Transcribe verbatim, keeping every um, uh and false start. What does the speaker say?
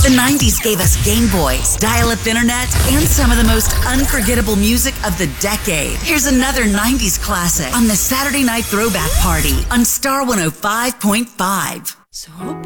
The nineties gave us Game Boys, dial-up internet, and some of the most unforgettable music of the decade. Here's another nineties classic on the Saturday Night Throwback Party on Star one oh five point five. So